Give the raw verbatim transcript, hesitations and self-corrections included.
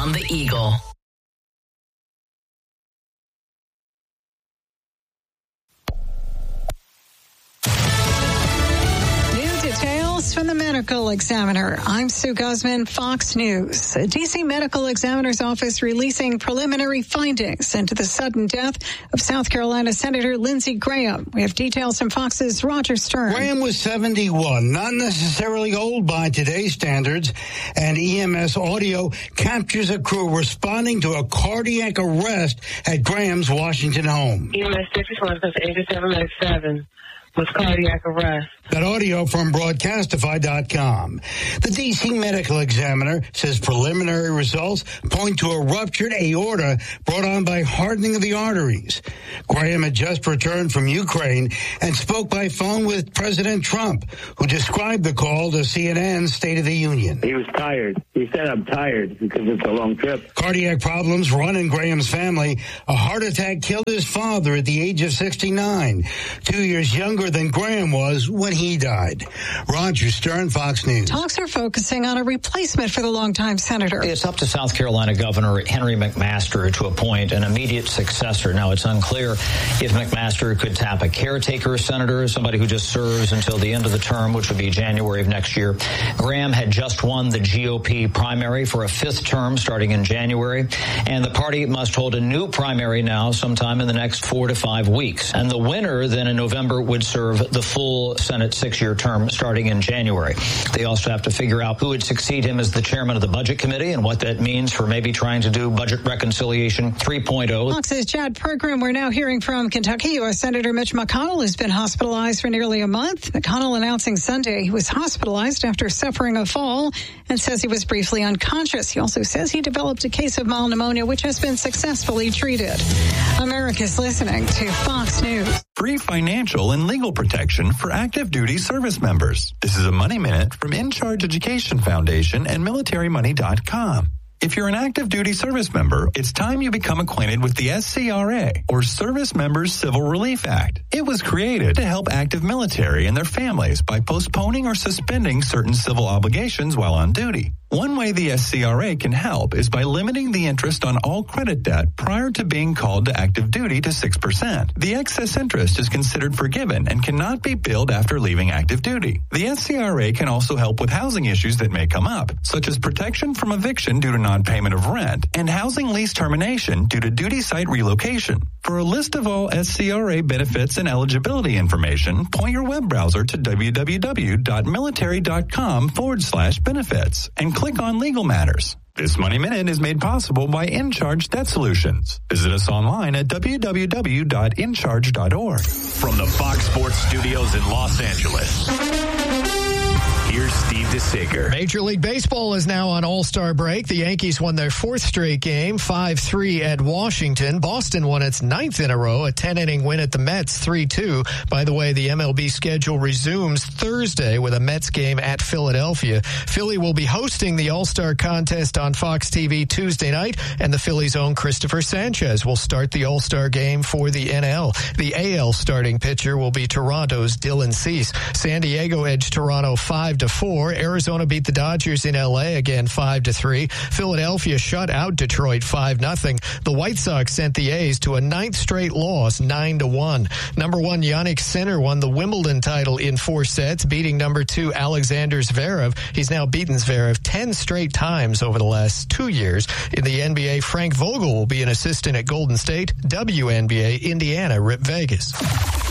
on the Eagle. From the Medical Examiner, I'm Sue Guzman, Fox News. The D C Medical Examiner's Office releasing preliminary findings into the sudden death of South Carolina Senator Lindsey Graham. We have details from Fox's Roger Stern. Graham was seventy-one, not necessarily old by today's standards, and E M S audio captures a crew responding to a cardiac arrest at Graham's Washington home. E M S six one plus eighty-seven ninety-seven. Was cardiac arrest. That audio from broadcastify dot com. The D C Medical Examiner says preliminary results point to a ruptured aorta brought on by hardening of the arteries. Graham had just returned from Ukraine and spoke by phone with President Trump, who described the call to C N N's State of the Union. He was tired. He said, I'm tired because it's a long trip. Cardiac problems run in Graham's family. A heart attack killed his father at the age of sixty-nine, two years younger than Graham was when he died. Roger Stern, Fox News. Talks are focusing on a replacement for the longtime senator. It's up to South Carolina Governor Henry McMaster to appoint an immediate successor. Now, it's unclear if McMaster could tap a caretaker senator, somebody who just serves until the end of the term, which would be January of next year. Graham had just won the G O P primary for a fifth term starting in January, and the party must hold a new primary now sometime in the next four to five weeks. And the winner then in November would serve the full Senate six-year term starting in January. They also have to figure out who would succeed him as the chairman of the Budget Committee and what that means for maybe trying to do budget reconciliation three point oh. Fox's Chad Pergram. We're now hearing from Kentucky. U S Senator Mitch McConnell has been hospitalized for nearly a month. McConnell announcing Sunday he was hospitalized after suffering a fall and says he was briefly unconscious. He also says he developed a case of mild pneumonia, which has been successfully treated. America's listening to Fox News. Free financial and legal protection for active duty service members. This is a Money Minute from In Charge Education Foundation and military money dot com. If you're an active duty service member, it's time you become acquainted with the S C R A, or Service Members Civil Relief Act. It was created to help active military and their families by postponing or suspending certain civil obligations while on duty. One way the S C R A can help is by limiting the interest on all credit debt prior to being called to active duty to six percent. The excess interest is considered forgiven and cannot be billed after leaving active duty. The S C R A can also help with housing issues that may come up, such as protection from eviction due to non-payment of rent and housing lease termination due to duty site relocation. For a list of all S C R A benefits and eligibility information, point your web browser to www.military.com forward slash benefits and click on Legal Matters. This Money Minute is made possible by In Charge Debt Solutions. Visit us online at w w w dot in charge dot org. From the Fox Sports Studios in Los Angeles, here's Steve DeSager. Major League Baseball is now on All-Star break. The Yankees won their fourth straight game, five three at Washington. Boston won its ninth in a row, a ten-inning win at the Mets, three two. By the way, the M L B schedule resumes Thursday with a Mets game at Philadelphia. Philly will be hosting the All-Star contest on Fox T V Tuesday night, and the Phillies' own Christopher Sanchez will start the All-Star game for the N L. The A L starting pitcher will be Toronto's Dylan Cease. San Diego edged Toronto five to four. Arizona beat the Dodgers in L A again five to three. Philadelphia shut out Detroit five nothing. The White Sox sent the A's to a ninth straight loss, nine to one. Number one Yannick Sinner won the Wimbledon title in four sets, beating number two Alexander Zverev. He's now beaten Zverev ten straight times over the last two years. In the N B A, Frank Vogel will be an assistant at Golden State. W N B A, Indiana, Rip Vegas.